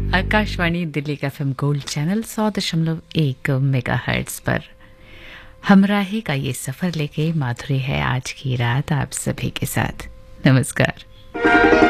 आकाशवाणी दिल्ली का FM gold channel 100.1 megahertz पर हमराही का ये सफर लेके माधुरी है आज की रात आप सभी के साथ। नमस्कार।